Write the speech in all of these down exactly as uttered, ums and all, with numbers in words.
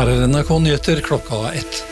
Her er N R K Nyheter klokka ett.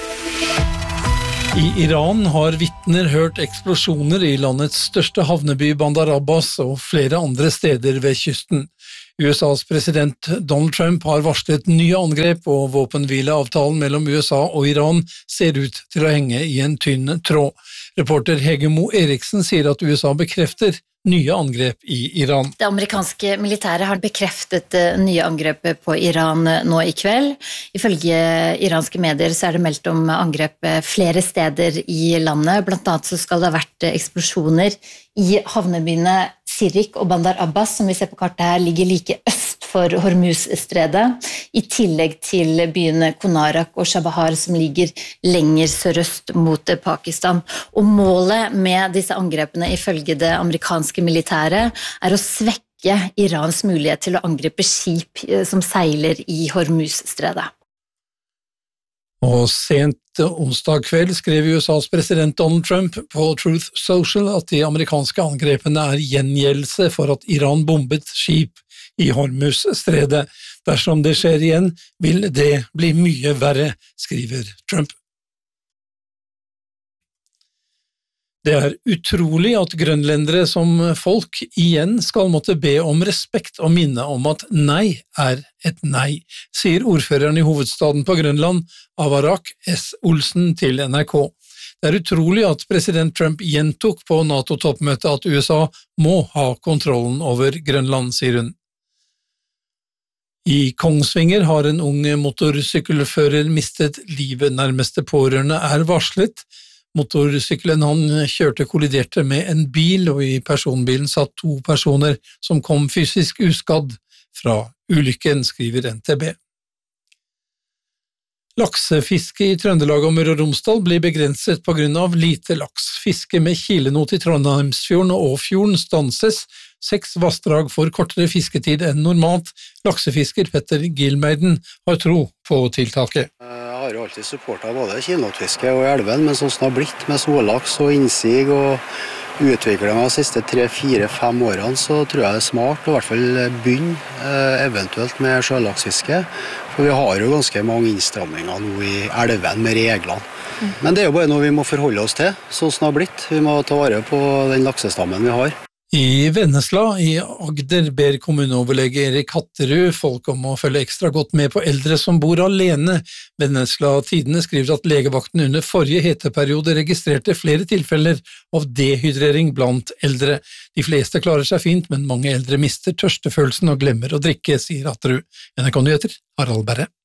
I Iran har vitner hørt eksplosjoner i landets største havneby Bandar Abbas og flere andre steder ved kysten. U S A's president Donald Trump har varslet nye angrep, og våpenhvileavtalen mellom U S A og Iran ser ut til å henge i en tynn tråd. Reporter Hege Mo Eriksen sier at U S A bekrefter nye angrep i Iran. Det amerikanske militæret har bekreftet nye angrep på Iran nå i kveld. Ifølge iranske medier så er det meldt om angrep flere steder i landet. Blant annet så skal det ha vært eksplosjoner i havnebyene Sirik og Bandar Abbas, som vi ser på kartet her, ligger like øst for Hormuz-stredet, i tillegg til byene Konarak og Shabahar, som ligger lenger sørøst mot Pakistan. Og målet med disse angrepene, ifølge det amerikanske militæret, er å svekke Irans mulighet til å angripe skip som seiler i Hormuz-stredet. Og sent onsdag kveld skrev U S A's president Donald Trump på Truth Social at de amerikanske angrepene er gjengjeldelse for at Iran bombet skip i Hormuz-stredet. Dersom det skjer igjen, vil det bli mye verre, skriver Trump. Det er utrolig at grønlendere som folk igjen skal måtte be om respekt og minne om at nei er et nei, sier ordføreren i hovedstaden på Grønland, Avarak S. Olsen, til N R K. Det er utrolig at president Trump gjentok på NATO-toppmøtet at U S A må ha kontrollen over Grønland, sier hun. I Kongsvinger har en ung motorsykkelfører mistet livet. Nærmeste pårørende er varslet. Motorsykkelen han kjørte kolliderte med en bil, og i personbilen satt to personer som kom fysisk uskadd fra ulykken, skriver N T B. Laksefiske i Trøndelag og Møre og Romsdal blir begrenset på grunn av lite laks. Fiske med kilenot i Trondheimsfjorden og Åfjorden stanses. Seks vassdrag får kortere fisketid enn normalt. Laksefisker Petter Gilmeiden har tro på tiltaket. Jeg har jo alltid supportet både kilenotfiske og i elven, men sånn som det har blitt med smålaks og innsig og utviklingen de siste tre, fire, fem årene, så tror jeg det er smart å i hvert fall begynne eventuelt med sjølaksfiske. For vi har jo ganske mange innstramninger nå i elven med reglene. Mm. Men det er jo bare noe vi må forholde oss til, sånn som det har blitt. Vi må ta vare på den laksestammen vi har. I Vennesla i Agder ber kommuneoverlege Erik Hatterud folk om å følge ekstra godt med på eldre som bor alene. Vennesla Tidende skriver at legevakten under forrige heteperiode registrerte flere tilfeller av dehydrering blant eldre. De fleste klarer seg fint, men mange eldre mister tørstefølelsen og glemmer å drikke, sier Hatterud. N R K Nyheter, Harald Berre.